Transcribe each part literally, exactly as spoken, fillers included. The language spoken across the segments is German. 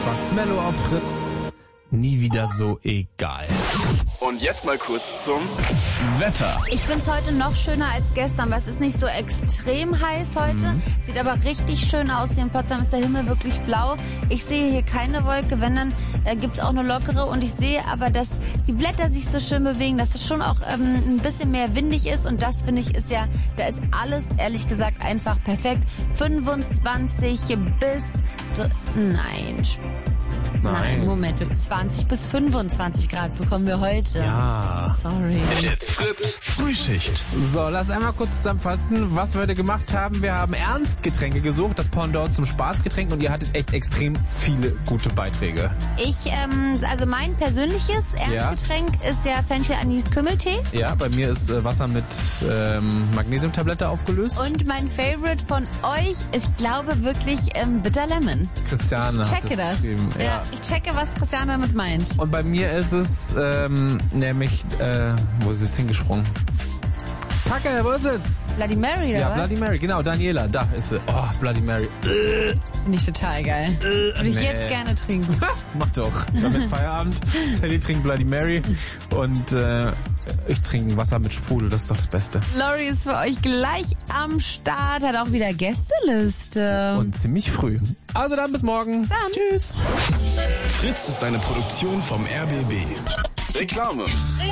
Marshmallow auf Fritz. Nie wieder so egal. Und jetzt mal kurz zum Wetter. Ich finde es heute noch schöner als gestern, weil es ist nicht so extrem heiß heute. Mhm. Sieht aber richtig schön aus. Hier in Potsdam ist der Himmel wirklich blau. Ich sehe hier keine Wolke, wenn dann äh, gibt es auch eine lockere. Und ich sehe aber, dass die Blätter sich so schön bewegen, dass es schon auch ähm, ein bisschen mehr windig ist. Und das finde ich ist ja, da ist alles ehrlich gesagt einfach perfekt. fünfundzwanzig bis... Nein, Nein. Nein, Moment, zwanzig bis fünfundzwanzig Grad bekommen wir heute. Ja. Sorry. Jetzt Fritz Frühschicht. So, lass einmal kurz zusammenfassen, was wir heute gemacht haben. Wir haben Ernstgetränke gesucht, das Pendant zum Spaßgetränk, und ihr hattet echt extrem viele gute Beiträge. Ich, ähm, also mein persönliches Ernstgetränk ja. ist ja Fenchel-Anis-Kümmeltee. Ja, bei mir ist äh, Wasser mit ähm, Magnesiumtablette aufgelöst. Und mein Favorite von euch ist, glaube wirklich, ähm, Bitter Lemon. Christiane ich hat checke das das. geschrieben. Ja. Ja, ich checke, was Christiane damit meint. Und bei mir ist es ähm, nämlich, äh, wo ist jetzt hingesprungen? Kacke, wo ist es? Bloody Mary, oder ja, was? Bloody Mary, genau, Daniela, da ist sie. Oh, Bloody Mary. Finde ich total geil. Würde ich nee. jetzt gerne trinken. Mach doch. Damit Feierabend. Sally trinkt Bloody Mary und äh, ich trinke Wasser mit Sprudel, das ist doch das Beste. Lori ist für euch gleich am Start, hat auch wieder Gästeliste. Und ziemlich früh. Also dann bis morgen. Dann. Tschüss. Fritz ist eine Produktion vom R B B. Reklame.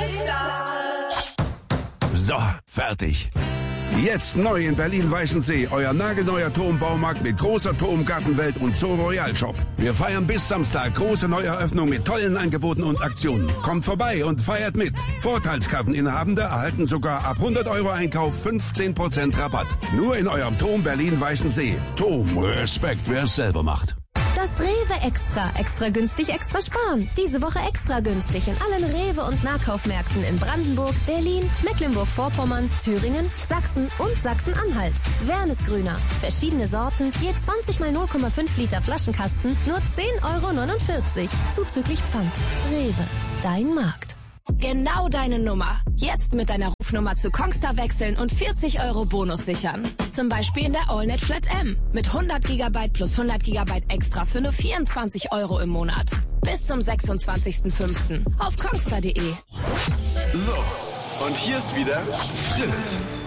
So, fertig. Jetzt neu in Berlin-Weißensee, euer nagelneuer Turmbaumarkt mit großer Turmgartenwelt und Zoo Royal Shop. Wir feiern bis Samstag große Neueröffnung mit tollen Angeboten und Aktionen. Kommt vorbei und feiert mit. Vorteilskarteninhabende erhalten sogar ab hundert Euro Einkauf fünfzehn Prozent Rabatt. Nur in eurem Turm Berlin-Weißensee. Turm, Respekt, wer es selber macht. Das Rewe Extra. Extra günstig, extra sparen. Diese Woche extra günstig in allen Rewe- und Nahkaufmärkten in Brandenburg, Berlin, Mecklenburg-Vorpommern, Thüringen, Sachsen und Sachsen-Anhalt. Wernesgrüner. Verschiedene Sorten, je zwanzig mal null Komma fünf Liter Flaschenkasten, nur zehn Euro neunundvierzig. Zuzüglich Pfand. Rewe. Dein Markt. Genau deine Nummer. Jetzt mit deiner Rufnummer zu Kongstar wechseln und vierzig Euro Bonus sichern. Zum Beispiel in der AllNet Flat M. Mit hundert Gigabyte plus hundert Gigabyte extra für nur vierundzwanzig Euro im Monat. Bis zum sechsundzwanzigsten fünften auf kongstar punkt de. So, und hier ist wieder Fritz.